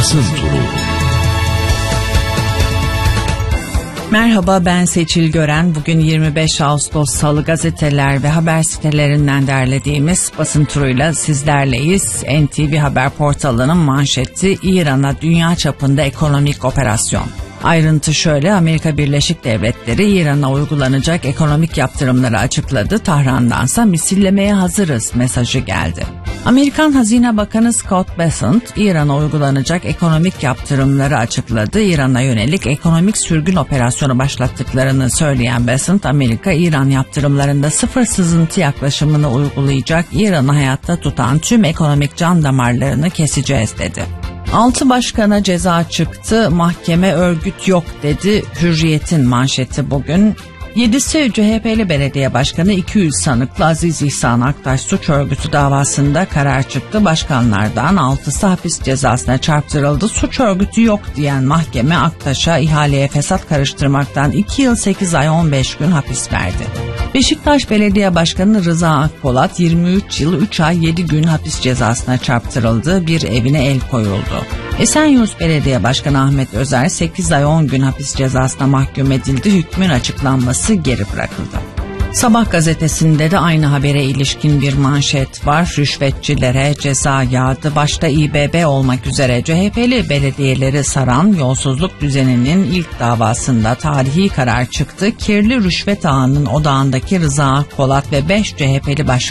Basın Turu. Merhaba, ben Seçil Gören. Bugün 25 Ağustos Salı, gazeteler ve haber sitelerinden derlediğimiz basın turuyla sizlerleyiz. NTV Haber portalının manşeti: İran'a dünya çapında ekonomik operasyon. Ayrıntı şöyle: Amerika Birleşik Devletleri İran'a uygulanacak ekonomik yaptırımları açıkladı. Tahran'dansa misillemeye hazırız mesajı geldi. Amerikan Hazine Bakanı Scott Bessent, İran'a uygulanacak ekonomik yaptırımları açıkladı. İran'a yönelik ekonomik sürgün operasyonu başlattıklarını söyleyen Bessent, Amerika İran yaptırımlarında sıfır sızıntı yaklaşımını uygulayacak, İran'ı hayatta tutan tüm ekonomik can damarlarını keseceğiz dedi. 6 başkana ceza çıktı, mahkeme örgüt yok dedi. Hürriyet'in manşeti bugün. 7'si CHP'li belediye başkanı, 200 sanıklı Aziz İhsan Aktaş suç örgütü davasında karar çıktı. Başkanlardan 6'sı hapis cezasına çarptırıldı. Suç örgütü yok diyen mahkeme Aktaş'a ihaleye fesat karıştırmaktan 2 yıl 8 ay 15 gün hapis verdi. Beşiktaş Belediye Başkanı Rıza Akpolat 23 yıl 3 ay 7 gün hapis cezasına çarptırıldı. Bir evine el koyuldu. Esenyurt Belediye Başkanı Ahmet Özer 8 ay 10 gün hapis cezasına mahkum edildi. Hükmün açıklanması geri bırakıldı. Sabah gazetesinde de aynı habere ilişkin bir manşet var. Rüşvetçilere ceza yağdı. Başta İBB olmak üzere CHP'li belediyeleri saran yolsuzluk düzeninin ilk davasında tarihi karar çıktı. Kirli rüşvet ağının odağındaki Rıza Akpolat ve 5 CHP'li başkan